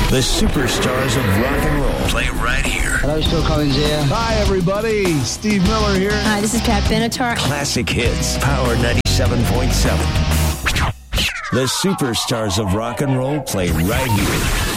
The superstars of rock and roll play right here. Hello, Phil Collins here. Hi, everybody. Steve Miller here. Hi, this is Pat Benatar. Classic hits. Power 97.7. The superstars of rock and roll play right here.